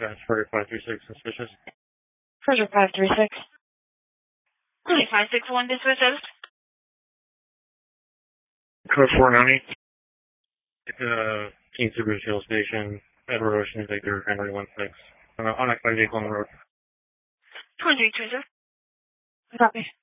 That's for 536 suspicious. Treasure 536. 561 disposed. Code 490. King Super Hill Station, Edward Ocean, Victor, Henry 16. On a 5 vehicle on the road. 23 Treasure. Copy.